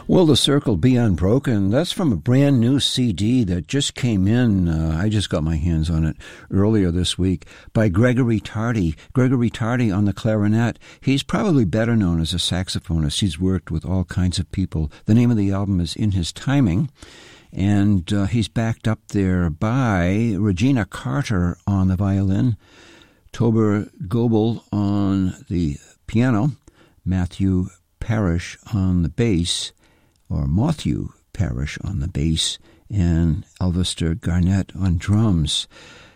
Will the Circle Be Unbroken? That's from a brand new CD that just came in. I just got my hands on it earlier this week by Gregory Tardy. Gregory Tardy on the clarinet. He's probably better known as a saxophonist. He's worked with all kinds of people. The name of the album is In His Timing. And he's backed up there by Regina Carter on the violin, Tober Goebel on the piano, Matthew Parrish on the bass, or Matthew Parrish on the bass, and Elvester Garnett on drums.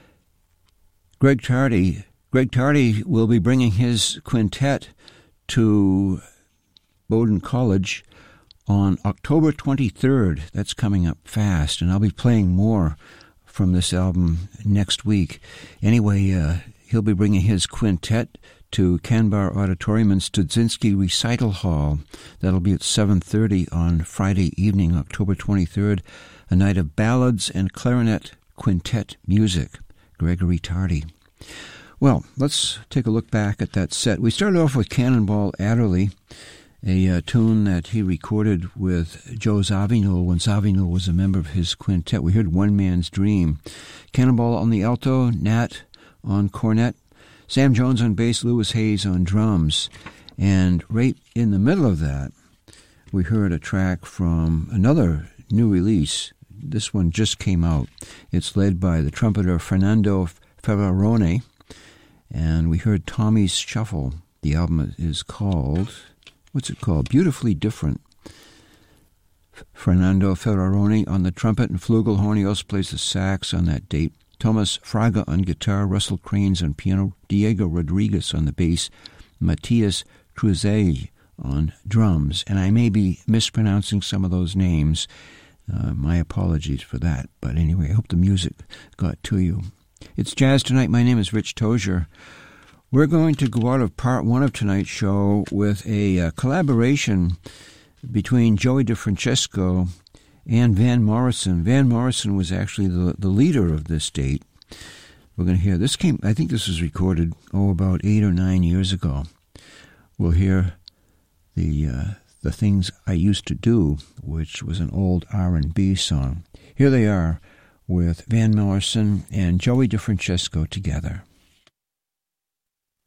Greg Tardy will be bringing his quintet to Bowdoin College on October 23rd. That's coming up fast, and I'll be playing more from this album next week. Anyway, he'll be bringing his quintet to Canbar Auditorium in Studzinski Recital Hall. That'll be at 7:30 on Friday evening, October 23rd, a night of ballads and clarinet quintet music. Gregory Tardy. Well, let's take a look back at that set. We started off with Cannonball Adderley, a tune that he recorded with Joe Zawinul when Zawinul was a member of his quintet. We heard One Man's Dream. Cannonball on the alto, Nat on cornet, Sam Jones on bass, Lewis Hayes on drums. And right in the middle of that, we heard a track from another new release. This one just came out. It's led by the trumpeter Fernando Ferrarone, and we heard Tommy's Shuffle. The album is called, what's it called? Beautifully Different. Fernando Ferrarone on the trumpet and flugelhorn. He also plays the sax on that date. Thomas Fraga on guitar, Russell Cranes on piano, Diego Rodriguez on the bass, Matias Cruzet on drums. And I may be mispronouncing some of those names. My apologies for that. But anyway, I hope the music got to you. It's Jazz Tonight. My name is Rich Tozier. We're going to go out of part one of tonight's show with a collaboration between Joey DeFrancesco and Van Morrison. Van Morrison was actually the leader of this date. We're going to hear, I think this was recorded, about 8 or 9 years ago. We'll hear the Things I Used to Do, which was an old R&B song. Here they are with Van Morrison and Joey DeFrancesco together.